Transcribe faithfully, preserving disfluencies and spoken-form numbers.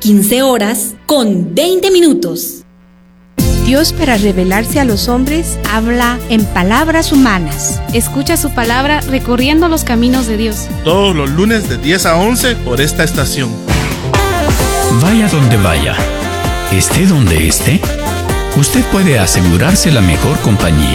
quince horas con veinte minutos. Dios, para revelarse a los hombres, habla en palabras humanas. Escucha su palabra recorriendo los caminos de Dios. Todos los lunes de diez a once por esta estación. Vaya donde vaya, esté donde esté, usted puede asegurarse la mejor compañía.